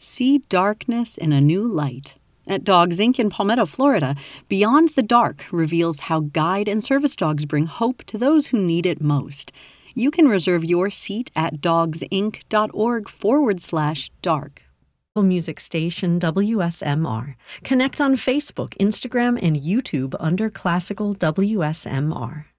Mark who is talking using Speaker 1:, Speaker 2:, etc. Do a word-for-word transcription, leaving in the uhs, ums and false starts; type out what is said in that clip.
Speaker 1: See darkness in a new light. At Dogs Incorporated in Palmetto, Florida, Beyond the Dark reveals how guide and service dogs bring hope to those who need it most. You can reserve your seat at dogsinc.org forward slash dark. Music station W S M R. Connect on Facebook, Instagram, and YouTube under Classical W S M R.